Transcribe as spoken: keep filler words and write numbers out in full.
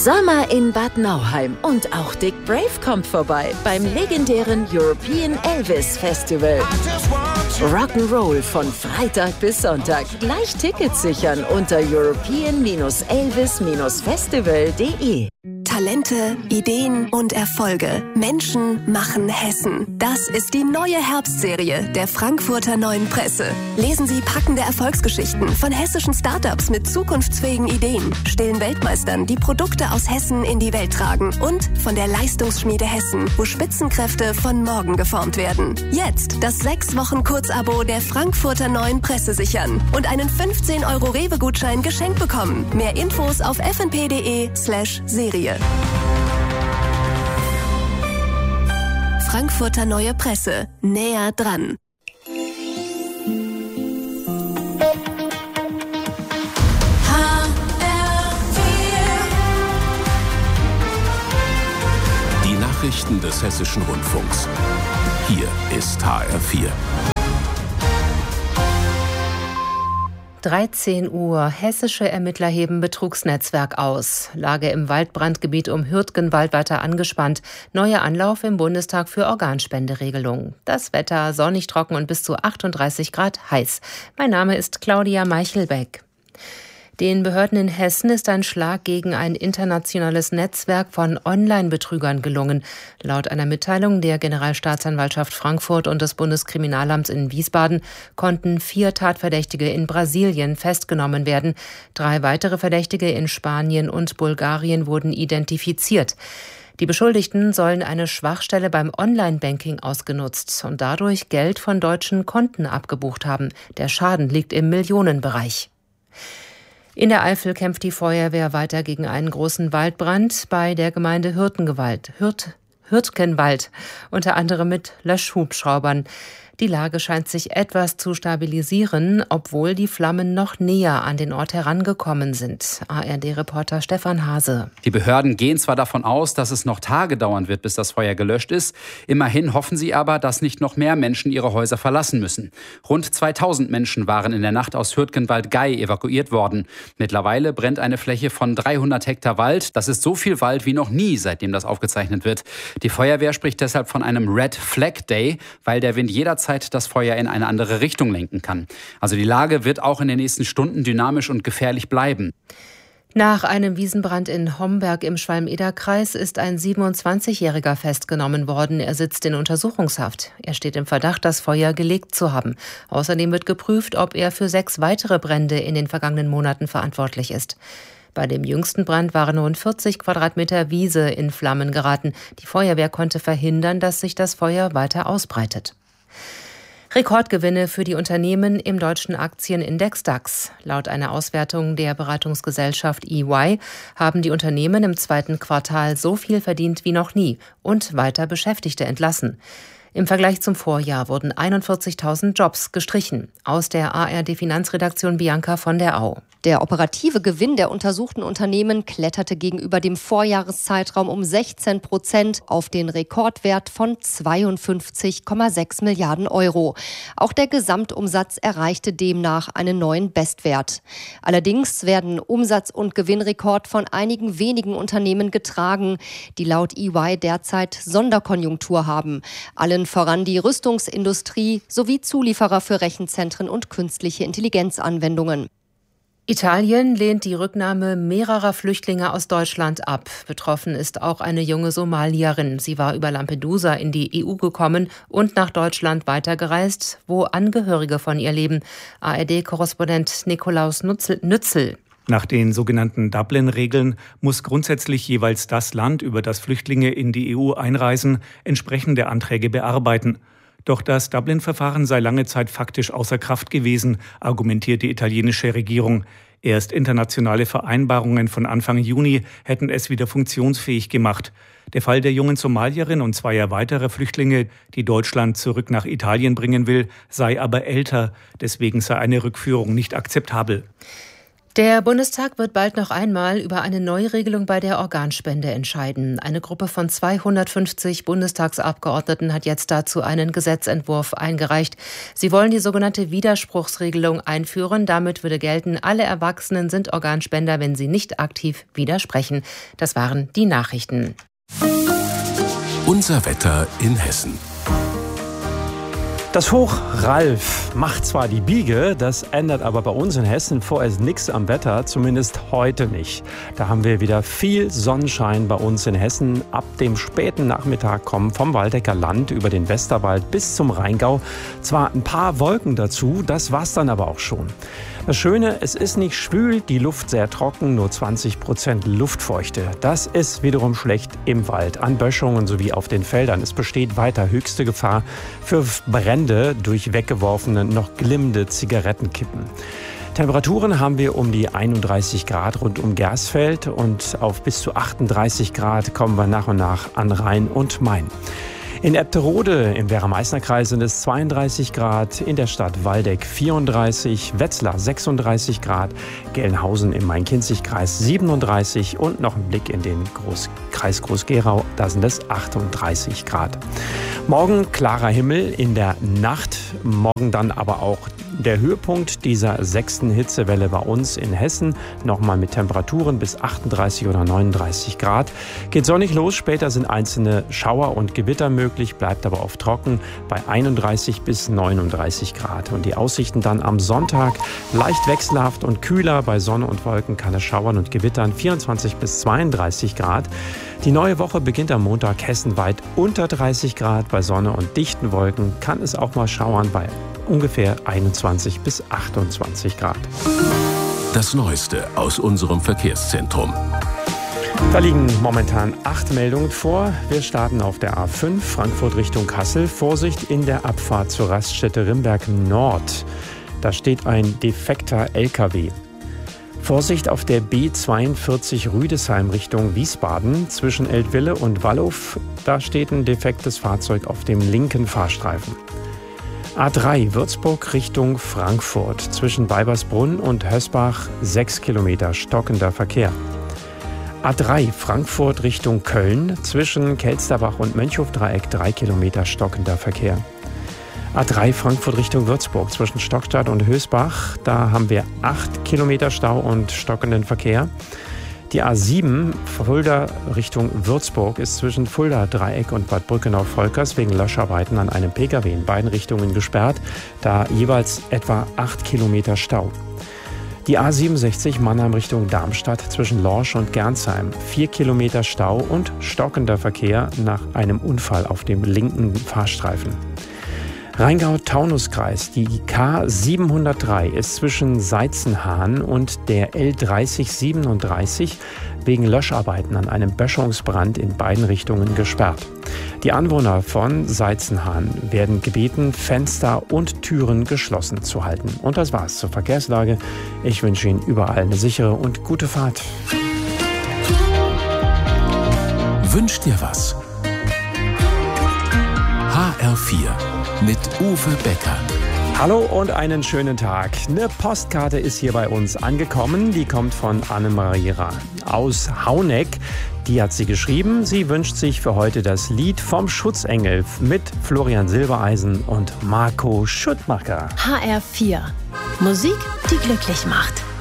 Sommer in Bad Nauheim und auch Dick Brave kommt vorbei beim legendären European Elvis Festival. Rock'n'Roll von Freitag bis Sonntag. Gleich Tickets sichern unter european elvis festival punkt de. Talente, Ideen und Erfolge. Menschen machen Hessen. Das ist die neue Herbstserie der Frankfurter Neuen Presse. Lesen Sie packende Erfolgsgeschichten von hessischen Startups mit zukunftsfähigen Ideen, stillen Weltmeistern, die Produkte aus Hessen in die Welt tragen und von der Leistungsschmiede Hessen, wo Spitzenkräfte von morgen geformt werden. Jetzt das sechs Wochen Kurzabo der Frankfurter Neuen Presse sichern und einen fünfzehn Euro Rewe-Gutschein geschenkt bekommen. Mehr Infos auf f n p punkt de slash Serie. Frankfurter Neue Presse. Näher dran. Die Nachrichten des Hessischen Rundfunks. Hier ist H R vier. dreizehn Uhr. Hessische Ermittler heben Betrugsnetzwerk aus. Lage im Waldbrandgebiet um Hürtgenwald weiter angespannt. Neuer Anlauf im Bundestag für Organspenderegelung. Das Wetter sonnig, trocken und bis zu achtunddreißig Grad heiß. Mein Name ist Claudia Meichelbeck. Den Behörden in Hessen ist ein Schlag gegen ein internationales Netzwerk von Online-Betrügern gelungen. Laut einer Mitteilung der Generalstaatsanwaltschaft Frankfurt und des Bundeskriminalamts in Wiesbaden konnten vier Tatverdächtige in Brasilien festgenommen werden. Drei weitere Verdächtige in Spanien und Bulgarien wurden identifiziert. Die Beschuldigten sollen eine Schwachstelle beim Online-Banking ausgenutzt und dadurch Geld von deutschen Konten abgebucht haben. Der Schaden liegt im Millionenbereich. In der Eifel kämpft die Feuerwehr weiter gegen einen großen Waldbrand bei der Gemeinde Hürtgenwald, Hürt, Hürtgenwald, unter anderem mit Löschhubschraubern. Die Lage scheint sich etwas zu stabilisieren, obwohl die Flammen noch näher an den Ort herangekommen sind. A R D-Reporter Stefan Hase. Die Behörden gehen zwar davon aus, dass es noch Tage dauern wird, bis das Feuer gelöscht ist. Immerhin hoffen sie aber, dass nicht noch mehr Menschen ihre Häuser verlassen müssen. Rund zweitausend Menschen waren in der Nacht aus Hürtgenwald-Gei evakuiert worden. Mittlerweile brennt eine Fläche von dreihundert Hektar Wald. Das ist so viel Wald wie noch nie, seitdem das aufgezeichnet wird. Die Feuerwehr spricht deshalb von einem Red Flag Day, weil der Wind jederzeit das Feuer in eine andere Richtung lenken kann. Also die Lage wird auch in den nächsten Stunden dynamisch und gefährlich bleiben. Nach einem Wiesenbrand in Homberg im Schwalm-Eder-Kreis ist ein siebenundzwanzigjähriger festgenommen worden. Er sitzt in Untersuchungshaft. Er steht im Verdacht, das Feuer gelegt zu haben. Außerdem wird geprüft, ob er für sechs weitere Brände in den vergangenen Monaten verantwortlich ist. Bei dem jüngsten Brand waren rund vierzig Quadratmeter Wiese in Flammen geraten. Die Feuerwehr konnte verhindern, dass sich das Feuer weiter ausbreitet. Rekordgewinne für die Unternehmen im deutschen Aktienindex DAX. Laut einer Auswertung der Beratungsgesellschaft E Y haben die Unternehmen im zweiten Quartal so viel verdient wie noch nie und weiter Beschäftigte entlassen. Im Vergleich zum Vorjahr wurden einundvierzigtausend Jobs gestrichen. Aus der A R D-Finanzredaktion Bianca von der Au. Der operative Gewinn der untersuchten Unternehmen kletterte gegenüber dem Vorjahreszeitraum um sechzehn Prozent auf den Rekordwert von zweiundfünfzig Komma sechs Milliarden Euro. Auch der Gesamtumsatz erreichte demnach einen neuen Bestwert. Allerdings werden Umsatz- und Gewinnrekord von einigen wenigen Unternehmen getragen, die laut E Y derzeit Sonderkonjunktur haben. Allen voran die Rüstungsindustrie sowie Zulieferer für Rechenzentren und künstliche Intelligenzanwendungen. Italien lehnt die Rücknahme mehrerer Flüchtlinge aus Deutschland ab. Betroffen ist auch eine junge Somalierin. Sie war über Lampedusa in die E U gekommen und nach Deutschland weitergereist, wo Angehörige von ihr leben. A R D-Korrespondent Nikolaus Nützel. Nach den sogenannten Dublin-Regeln muss grundsätzlich jeweils das Land, über das Flüchtlinge in die E U einreisen, entsprechende Anträge bearbeiten. Doch das Dublin-Verfahren sei lange Zeit faktisch außer Kraft gewesen, argumentiert die italienische Regierung. Erst internationale Vereinbarungen von Anfang Juni hätten es wieder funktionsfähig gemacht. Der Fall der jungen Somalierin und zweier weiterer Flüchtlinge, die Deutschland zurück nach Italien bringen will, sei aber älter. Deswegen sei eine Rückführung nicht akzeptabel. Der Bundestag wird bald noch einmal über eine Neuregelung bei der Organspende entscheiden. Eine Gruppe von zweihundertfünfzig Bundestagsabgeordneten hat jetzt dazu einen Gesetzentwurf eingereicht. Sie wollen die sogenannte Widerspruchsregelung einführen. Damit würde gelten, alle Erwachsenen sind Organspender, wenn sie nicht aktiv widersprechen. Das waren die Nachrichten. Unser Wetter in Hessen. Das Hoch Ralf macht zwar die Biege, das ändert aber bei uns in Hessen vorerst nichts am Wetter, zumindest heute nicht. Da haben wir wieder viel Sonnenschein bei uns in Hessen. Ab dem späten Nachmittag kommen vom Waldecker Land über den Westerwald bis zum Rheingau zwar ein paar Wolken dazu, das war's dann aber auch schon. Das Schöne, es ist nicht schwül, die Luft sehr trocken, nur zwanzig Prozent Luftfeuchte. Das ist wiederum schlecht im Wald, an Böschungen sowie auf den Feldern. Es besteht weiter höchste Gefahr für Brände durch weggeworfene, noch glimmende Zigarettenkippen. Temperaturen haben wir um die einunddreißig Grad rund um Gersfeld und auf bis zu achtunddreißig Grad kommen wir nach und nach an Rhein und Main. In Ebterode im Werra-Meißner-Kreis sind es zweiunddreißig Grad, in der Stadt Waldeck vierunddreißig, Wetzlar sechsunddreißig Grad, Gelnhausen im Main-Kinzig-Kreis siebenunddreißig und noch ein Blick in den Groß- Kreis Groß-Gerau, da sind es achtunddreißig Grad. Morgen klarer Himmel in der Nacht, morgen dann aber auch der Höhepunkt dieser sechsten Hitzewelle bei uns in Hessen, nochmal mit Temperaturen bis achtunddreißig oder neununddreißig Grad. Geht sonnig los, später sind einzelne Schauer und Gewitter möglich, bleibt aber oft trocken bei einunddreißig bis neununddreißig Grad. Und die Aussichten dann am Sonntag leicht wechselhaft und kühler, bei Sonne und Wolken kann es schauern und gewittern, vierundzwanzig bis zweiunddreißig Grad. Die neue Woche beginnt am Montag hessenweit unter dreißig Grad, bei Sonne und dichten Wolken kann es auch mal schauern bei ungefähr einundzwanzig bis achtundzwanzig Grad. Das Neueste aus unserem Verkehrszentrum. Da liegen momentan acht Meldungen vor. Wir starten auf der A fünf Frankfurt Richtung Kassel. Vorsicht in der Abfahrt zur Raststätte Rimberg Nord. Da steht ein defekter L K W. Vorsicht auf der B zweiundvierzig Rüdesheim Richtung Wiesbaden. Zwischen Eltville und Wallow, da steht ein defektes Fahrzeug auf dem linken Fahrstreifen. A drei Würzburg Richtung Frankfurt. Zwischen Weibersbrunn und Hösbach sechs Kilometer stockender Verkehr. A drei Frankfurt Richtung Köln. Zwischen Kelsterbach und Mönchhofdreieck drei Kilometer stockender Verkehr. A drei Frankfurt Richtung Würzburg. Zwischen Stockstadt und Hösbach. Da haben wir acht Kilometer Stau und stockenden Verkehr. Die A sieben Fulda Richtung Würzburg ist zwischen Fulda Dreieck und Bad Brückenau-Volkers wegen Löscharbeiten an einem Pkw in beiden Richtungen gesperrt. Da jeweils etwa acht Kilometer Stau. Die A siebenundsechzig Mannheim Richtung Darmstadt zwischen Lorsch und Gernsheim. Vier Kilometer Stau und stockender Verkehr nach einem Unfall auf dem linken Fahrstreifen. Rheingau-Taunus-Kreis. Die K siebenhundertdrei ist zwischen Seitzenhahn und der L dreißig siebenunddreißig wegen Löscharbeiten an einem Böschungsbrand in beiden Richtungen gesperrt. Die Anwohner von Seitzenhahn werden gebeten, Fenster und Türen geschlossen zu halten. Und das war's zur Verkehrslage. Ich wünsche Ihnen überall eine sichere und gute Fahrt. Wünscht dir was? H R vier mit Uwe Becker. Hallo und einen schönen Tag. Eine Postkarte ist hier bei uns angekommen. Die kommt von Annemarie Rahn aus Hauneck. Die hat sie geschrieben. Sie wünscht sich für heute das Lied vom Schutzengel mit Florian Silbereisen und Marco Schuttmacher. H R vier. Musik, die glücklich macht.